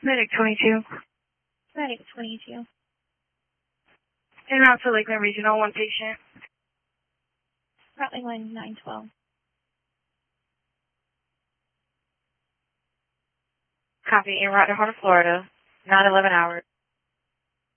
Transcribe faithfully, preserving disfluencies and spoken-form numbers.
Medic twenty-two. Medic twenty-two. En route to Lakeland Regional, one patient. Route Lakeland nine twelve. Copy. En route to Heart of Florida, nine eleven hours.